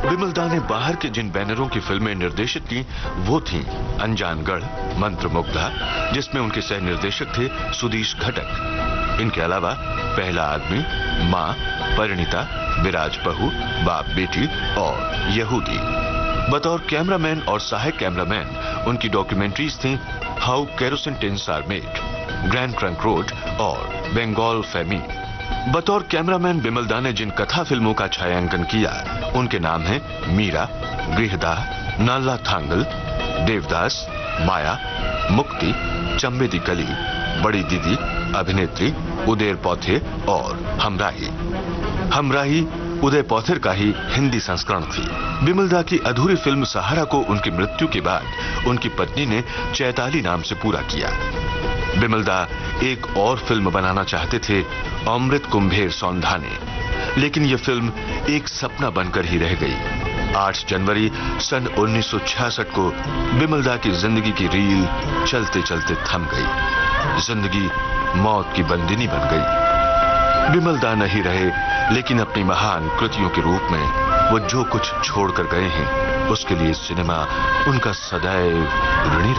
बिमलदा ने बाहर के जिन बैनरों की फिल्में निर्देशित की वो थीं अनजानगढ़, मंत्रमुग्धा, जिसमें उनके सह निर्देशक थे सुधीश घटक। इनके अलावा पहला आदमी, मां, परिणीता, विराज बहू, बाप बेटी और यहूदी। बतौर कैमरामैन और सहायक कैमरामैन उनकी डॉक्यूमेंट्रीज थीं how kerosene tins are made, grand trunk road और बंगाल फेमी। बतौर कैमरामैन बिमलदा ने जिन कथा फिल्मों का छायांकन किया उनके नाम हैं मीरा, गृहदाह, नाला थांगल, देवदास, माया, मुक्ति, चंबे दी गली, बड़ी दीदी, अभिनेत्री, उदेर पौथे और हमराही। हमराही उदय पौथेर का ही हिंदी संस्करण थी। बिमलदा की अधूरी फिल्म सहारा को उनकी मृत्यु के बाद उनकी पत्नी ने चैताली नाम से पूरा किया। बिमलदा एक और फिल्म बनाना चाहते थे, अमृत कुंभेर सौंधाने, लेकिन यह फिल्म एक सपना बनकर ही रह गई। 8 जनवरी सन 1966 को बिमलदा की जिंदगी की रील चलते चलते थम गई। जिंदगी मौत की बंदिनी बन गई। बिमलदा नहीं रहे, लेकिन अपनी महान कृतियों के रूप में वो जो कुछ छोड़कर गए हैं उसके लिए सिनेमा उनका सदैव ऋणी